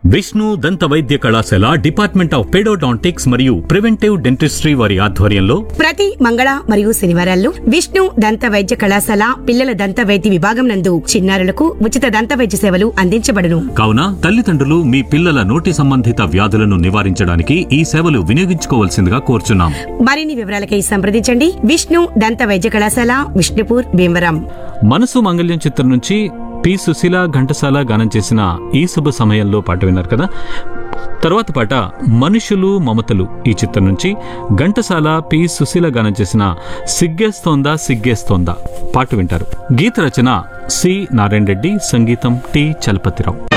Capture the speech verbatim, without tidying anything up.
విష్ణు దంత వైద్య కళాశాల డిపార్ట్మెంట్ ఆఫ్ పెడోడాంటిక్స్ మరియు ప్రివెంటివ్ డెంటిస్ట్రీ వారి ఆధ్వర్యంలో ప్రతి మంగళ మరియు శనివారాల్లో విష్ణు దంత వైద్య కళాశాల పిల్లల దంత వైద్య విభాగం నందు చిన్నారులకు ఉచిత దంత వైద్య సేవలు అందించబడును. కావున తల్లిదండ్రులు మీ పిల్లల నోటి సంబంధిత వ్యాధులను నివారించడానికి ఈ సేవలు వినియోగించుకోవాల్సిందిగా కోరుచున్నాం. మరిన్ని వివరాలకై సంప్రదించండి. విష్ణు దంత వైద్య కళాశాల, విష్ణుపూర్, భీమవరం. మనసు మంగళ్యం చిత్రం నుంచి పి సుశీల ఘంటసాల గానం చేసిన ఈ శుభ సమయంలో పాట విన్నారు కదా. తర్వాత పాట మనుషులు మమతలు ఈ చిత్రం నుంచి ఘంటసాల పి సుశీల గానం చేసిన సిగ్గేస్తోందా సిగ్గేస్తోందా పాట వింటారు. గీత రచన సి నారాయణ రెడ్డి, సంగీతం టి చలపతిరావు.